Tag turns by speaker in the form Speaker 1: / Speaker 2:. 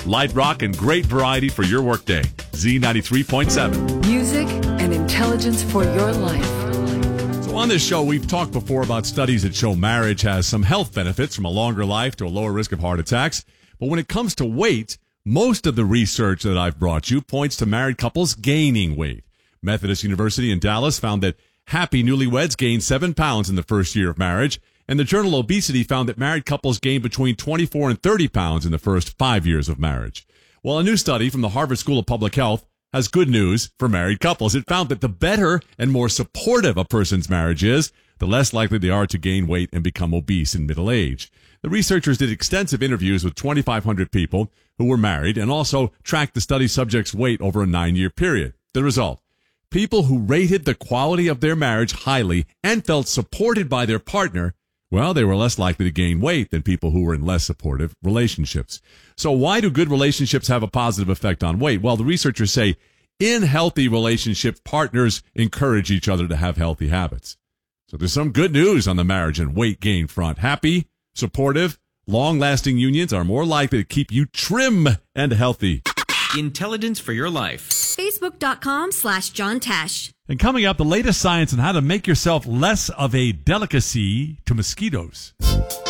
Speaker 1: Light rock and great variety for your workday. Z93.7.
Speaker 2: Music and intelligence for your life.
Speaker 1: So on this show, we've talked before about studies that show marriage has some health benefits, from a longer life to a lower risk of heart attacks. But when it comes to weight, most of the research that I've brought you points to married couples gaining weight. Methodist University in Dallas found that happy newlyweds gained 7 pounds in the first year of marriage, and the journal Obesity found that married couples gained between 24 and 30 pounds in the first 5 years of marriage. Well, a new study from the Harvard School of Public Health has good news for married couples. It found that the better and more supportive a person's marriage is, the less likely they are to gain weight and become obese in middle age. The researchers did extensive interviews with 2,500 people who were married and also tracked the study subjects' weight over a 9-year period. The result: people who rated the quality of their marriage highly and felt supported by their partner, well, they were less likely to gain weight than people who were in less supportive relationships. So why do good relationships have a positive effect on weight? Well, the researchers say in healthy relationships, partners encourage each other to have healthy habits. So there's some good news on the marriage and weight gain front. Happy, supportive, long-lasting unions are more likely to keep you trim and healthy.
Speaker 3: Intelligence for your life.
Speaker 4: Facebook.com/John Tesh.
Speaker 1: And coming up, the latest science on how to make yourself less of a delicacy to mosquitoes.